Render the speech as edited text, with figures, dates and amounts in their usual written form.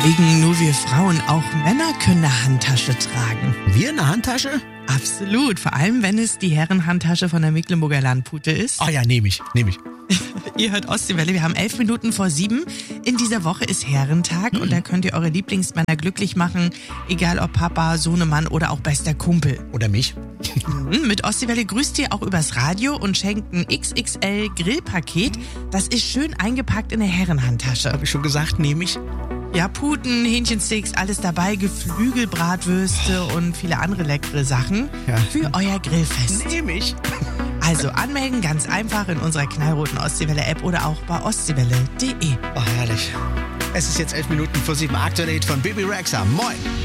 wegen nur wir Frauen, auch Männer können eine Handtasche tragen. Wir eine Handtasche? Absolut, vor allem wenn es die Herrenhandtasche von der Mecklenburger Landpute ist. Oh ja, nehme ich. Ihr hört Ostseewelle, wir haben 11 Minuten vor 7. In dieser Woche ist Herrentag und da könnt ihr eure Lieblingsmänner glücklich machen, egal ob Papa, Sohnemann oder auch bester Kumpel. Oder mich. Mit Ostseewelle grüßt ihr auch übers Radio und schenkt ein XXL Grillpaket. Das ist schön eingepackt in eine Herrenhandtasche. Habe ich schon gesagt, nehme ich. Ja, Puten, Hähnchensticks, alles dabei, Geflügelbratwürste und viele andere leckere Sachen für euer Grillfest. Nehme ich. Also anmelden, ganz einfach in unserer knallroten Ostseewelle-App oder auch bei ostseewelle.de. Oh, herrlich. Es ist jetzt 11 Minuten vor 7. Aktuell von Bibi Rexha. Moin.